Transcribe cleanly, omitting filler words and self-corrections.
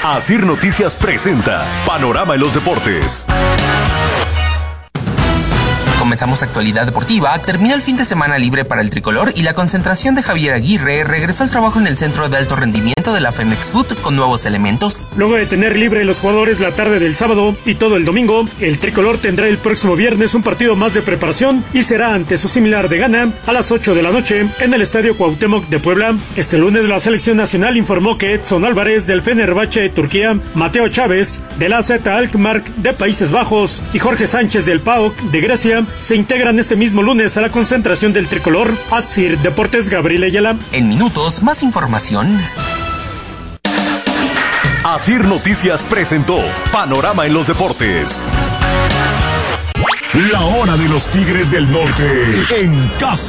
Asir Noticias presenta Panorama en los Deportes. Comenzamos actualidad deportiva. Terminó el fin de semana libre para el tricolor y la concentración de Javier Aguirre regresó al trabajo en el centro de alto rendimiento de la Femex Food con nuevos elementos. Luego de tener libre los jugadores la tarde del sábado y todo el domingo, el tricolor tendrá el próximo viernes un partido más de preparación y será ante su similar de Ghana a las 8 de la noche en el Estadio Cuauhtémoc de Puebla. Este lunes la selección nacional informó que Edson Álvarez del Fenerbahce de Turquía, Mateo Chávez del AZ Alkmaar de Países Bajos y Jorge Sánchez del PAOK de Grecia se integran este mismo lunes a la concentración del tricolor. Asir Deportes, Gabriel Ayala. En minutos, más información. Asir Noticias presentó Panorama en los Deportes. La hora de los Tigres del Norte en casa.